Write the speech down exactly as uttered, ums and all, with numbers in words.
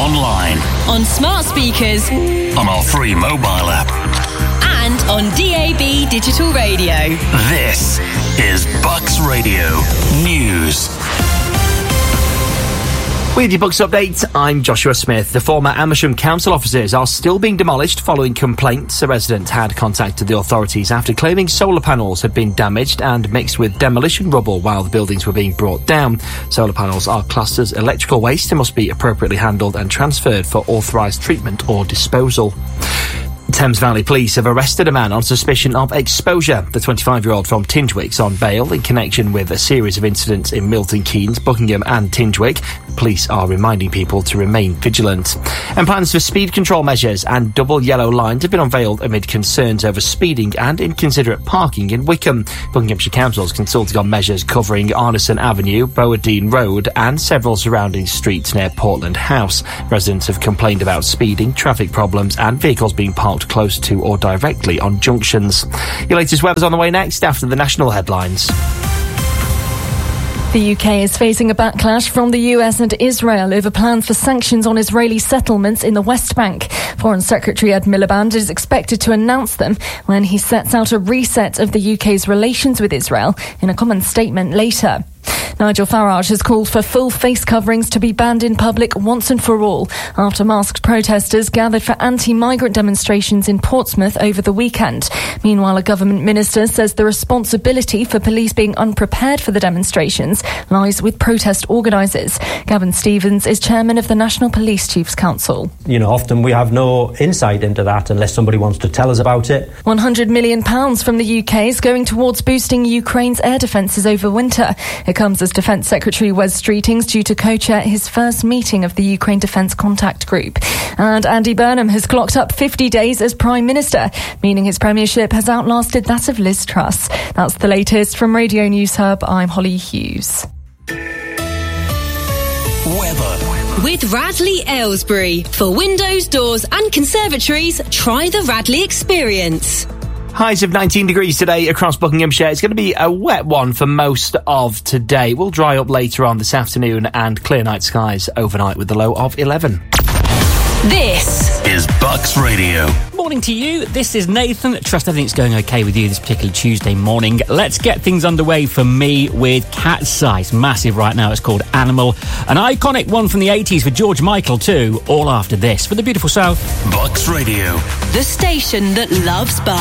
online, on smart speakers, on our free mobile app, and on D A B digital radio. This is Bucks Radio News. With your Bucks update, I'm Joshua Smith. The former Amersham Council offices are still being demolished following complaints. A resident had contacted the authorities after claiming solar panels had been damaged and mixed with demolition rubble while the buildings were being brought down. Solar panels are classed as electrical waste and must be appropriately handled and transferred for authorised treatment or disposal. Thames Valley Police have arrested a man on suspicion of exposure. The twenty-five-year-old from Tingewick's on bail in connection with a series of incidents in Milton Keynes, Buckingham and Tingewick. Police are reminding people to remain vigilant. And plans for speed control measures and double yellow lines have been unveiled amid concerns over speeding and inconsiderate parking in Wickham. Buckinghamshire Council is consulting on measures covering Arneson Avenue, Bowadine Road and several surrounding streets near Portland House. Residents have complained about speeding, traffic problems and vehicles being parked close to or directly on junctions. Your latest weather's on the way next after the national headlines. The U K is facing a backlash from the U S and Israel over plans for sanctions on Israeli settlements in the West Bank. Foreign Secretary Ed Miliband is expected to announce them when he sets out a reset of the U K's relations with Israel in a common statement later. Nigel Farage has called for full face coverings to be banned in public once and for all after masked protesters gathered for anti-migrant demonstrations in Portsmouth over the weekend. Meanwhile, a government minister says the responsibility for police being unprepared for the demonstrations lies with protest organisers. Gavin Stevens is chairman of the National Police Chiefs Council. You know, often we have no insight into that unless somebody wants to tell us about it. one hundred million pounds from the U K is going towards boosting Ukraine's air defences over winter. It comes as Defence Secretary Wes Streeting's due to co-chair his first meeting of the Ukraine Defence Contact Group. And Andy Burnham has clocked up fifty days as Prime Minister, meaning his premiership has outlasted that of Liz Truss. That's the latest from Radio News Hub. I'm Holly Hughes. Weather. With Radley Aylesbury. For windows, doors and conservatories, try the Radley experience. Highs of nineteen degrees today across Buckinghamshire. It's going to be a wet one for most of today. We'll dry up later on this afternoon and clear night skies overnight with the low of eleven. This is Bucks Radio. Morning to you. This is Nathan. Trust everything's going okay with you this particular Tuesday morning. Let's get things underway for me with Cat's Eyes. Massive right now. It's called Animal. An iconic one from the eighties for George Michael too. All after this for the beautiful South. Bucks Radio. The station that loves Bucks.